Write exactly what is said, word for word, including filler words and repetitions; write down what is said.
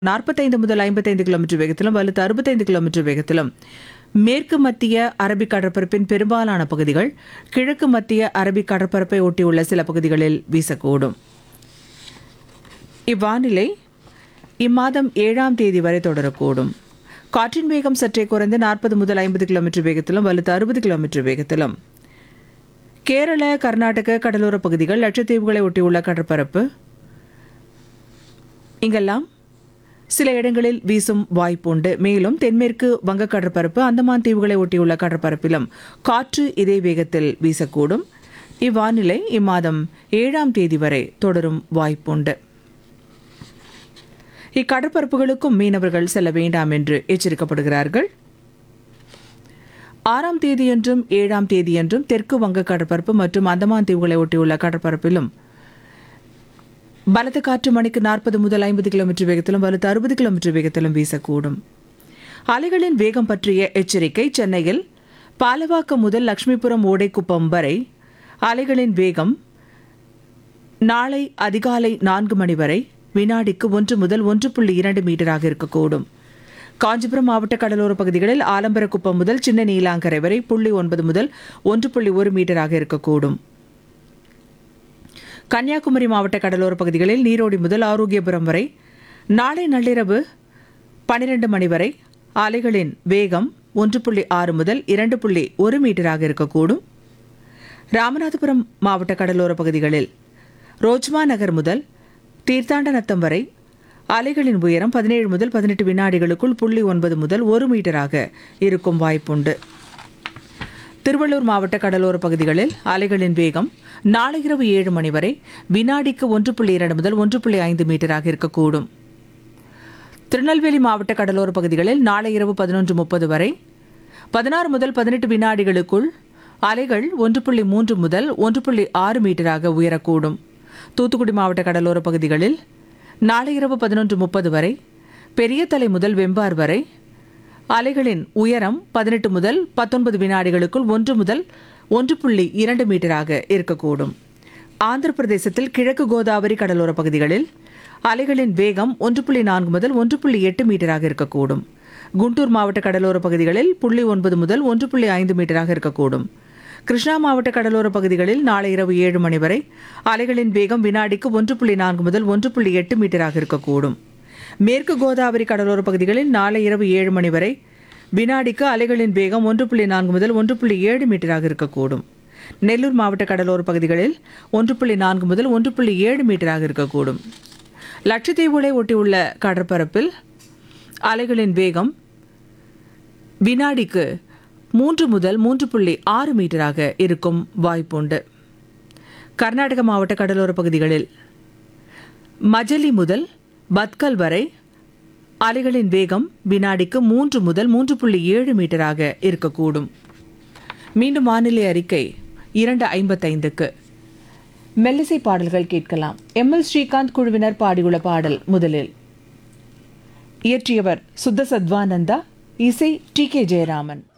நாற்பத்தைந்து முதல் ஐம்பத்தைந்து கிலோமீட்டர் வேகத்திலும் வலுத்து அறுபத்தைந்து கிலோமீட்டர் வேகத்திலும் மேற்கு மத்திய அரபிக் கடற்பரப்பின் பெரும்பாலான பகுதிகள் கிழக்கு மத்திய அரபிக் கடற்பரப்பை ஒட்டியுள்ள சில பகுதிகளில் வீசக்கூடும். இவ்வானிலை இம்மாதம் ஏழாம் தேதி வரை தொடரக்கூடும். காற்றின் வேகம் சற்றே குறைந்து நாற்பது முதல் ஐம்பது கிலோமீட்டர் வேகத்திலும் வலுத்து அறுபது கிலோமீட்டர் வேகத்திலும் கேரள கர்நாடக கடலோர பகுதிகள் லட்சத்தீவுகளை ஒட்டியுள்ள கடற்பரப்பு இங்கெல்லாம் சில இடங்களில் வீசும் வாய்ப்புண்டு. மேலும் தென்மேற்கு வங்க கடற்பரப்பு அந்தமான் தீவுகளை ஒட்டியுள்ள கடற்பரப்பிலும் காற்று இதே வேகத்தில் வீசக்கூடும். இவ்வானிலை இம்மாதம் ஏழாம் தேதி வரை தொடரும் வாய்ப்புண்டு. இக்கடற்பரப்புகளுக்கும் மீனவர்கள் செல்ல வேண்டாம் என்று எச்சரிக்கப்படுகிறார்கள். ஆறாம் தேதியன்றும் ஏழாம் தேதியன்றும் தெற்கு வங்க கடற்பரப்பு மற்றும் அந்தமான் தீவுகளை ஒட்டியுள்ள கடற்பரப்பிலும் பலத்த காற்று மணிக்கு நாற்பது முதல் ஐம்பது கிலோமீட்டர் வேகத்திலும் வலுத்து அறுபது கிலோமீட்டர் வேகத்திலும் வீசக்கூடும். அலைகளின் வேகம் பற்றிய எச்சரிக்கை. சென்னையில் பாலவாக்கம் முதல் லட்சுமிபுரம் ஓடைக்குப்பம் வரை அலைகளின் வேகம் நாளை அதிகாலை நான்கு மணி வரை வினாடிக்கு ஒன்று முதல் ஒன்று புள்ளி இரண்டு மீட்டராக இருக்கக்கூடும். காஞ்சிபுரம் மாவட்ட கடலோர பகுதிகளில் ஆலம்பரக்குப்பம் முதல் சின்ன நீலாங்கரை வரை புள்ளி ஒன்பது முதல் ஒன்று புள்ளி ஒரு மீட்டராக இருக்கக்கூடும். கன்னியாகுமரி மாவட்ட கடலோர பகுதிகளில் நீரோடி முதல் ஆரோக்கியபுரம் வரை நாளை நள்ளிரவு பனிரெண்டு மணி வரை அலைகளின் வேகம் ஒன்று புள்ளி ஆறு முதல் இரண்டு புள்ளி ஒரு மீட்டராக இருக்கக்கூடும். ராமநாதபுரம் மாவட்ட கடலோர பகுதிகளில் ரோஜ்மா நகர் முதல் தீர்த்தாண்டநத்தம் வரை அலைகளின் உயரம் பதினேழு முதல் பதினெட்டு வினாடிகளுக்குள் புள்ளி ஒன்பது முதல் ஒரு மீட்டராக இருக்கும் வாய்ப்புண்டு. திருவள்ளூர் மாவட்ட கடலோர பகுதிகளில் அலைகளின் வேகம் நாளை இரவு ஏழு மணி வரை வினாடிக்கு ஒன்று புள்ளி இரண்டு முதல் ஒன்று புள்ளி ஐந்து மீட்டராக இருக்கக்கூடும். திருநெல்வேலி மாவட்ட கடலோர பகுதிகளில் நாளை இரவு பதினொன்று முப்பது வரை பதினாறு முதல் பதினெட்டு வினாடிகளுக்குள் அலைகள் ஒன்று புள்ளி மூன்று முதல் ஒன்று புள்ளி ஆறு மீட்டராக உயரக்கூடும். தூத்துக்குடி மாவட்ட கடலோர பகுதிகளில் நாளை இரவு பதினொன்று முப்பது வரை பெரியதலை முதல் வெம்பார் வரை அலைகளின் உயரம் பதினெட்டு முதல் பத்தொன்பது வினாடிகளுக்குள் ஒன்று முதல் ஒன்று புள்ளி இரண்டு மீட்டராக இருக்கக்கூடும். ஆந்திர பிரதேசத்தில் கிழக்கு கோதாவரி கடலோர பகுதிகளில் அலைகளின் வேகம் ஒன்று புள்ளி நான்கு முதல் ஒன்று புள்ளி எட்டு மீட்டராக இருக்கக்கூடும். குண்டூர் மாவட்ட கடலோர பகுதிகளில் புள்ளி ஒன்பது முதல் ஒன்று புள்ளி ஐந்து மீட்டராக இருக்கக்கூடும். கிருஷ்ணா மாவட்ட கடலோர பகுதிகளில் நாளை இரவு ஏழு மணி வரை அலைகளின் வேகம் வினாடிக்கு ஒன்று புள்ளி நான்கு முதல் ஒன்று புள்ளி எட்டு மீட்டராக இருக்கக்கூடும். மேற்கு கோதாவரி கடலோர பகுதிகளில் நாளை இரவு ஏழு மணி வரை வினாடிக்கு அலைகளின் வேகம் ஒன்று புள்ளி நான்கு முதல் ஒன்று புள்ளி ஏழு மீட்டராக இருக்கக்கூடும். நெல்லூர் மாவட்ட கடலோர பகுதிகளில் ஒன்று புள்ளி நான்கு முதல் ஒன்று புள்ளி ஏழு மீட்டராக இருக்கக்கூடும். லட்சத்தீவுகளை ஒட்டியுள்ள கடற்பரப்பில் அலைகளின் வேகம் வினாடிக்கு மூன்று முதல் மூன்று புள்ளி ஆறு மீட்டராக இருக்கும் வாய்ப்புண்டு. கர்நாடக மாவட்ட கடலோர பகுதிகளில் மஜலி முதல் பத்கல் வரை அலைகளின் வேகம் வினாடிக்கு மூன்று முதல் மூன்று புள்ளி ஏழு மீட்டராக இருக்கக்கூடும். மீண்டும் வானிலை அறிக்கை இரண்டு ஐம்பத்தைந்துக்கு மெல்லிசை பாடல்கள் கேட்கலாம். எம் எல் ஸ்ரீகாந்த் குழுவினர் பாடியுள்ள பாடல் முதலில். இயற்றியவர் சுத்த சத்வானந்தா, இசை டி கே ஜெயராமன்.